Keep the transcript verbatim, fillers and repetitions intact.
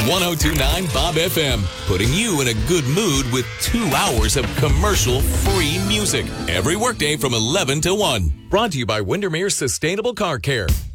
one oh two point nine Bob F M, putting you in a good mood with two hours of commercial-free music every workday from eleven to one. Brought to you by Windermere Sustainable Car Care.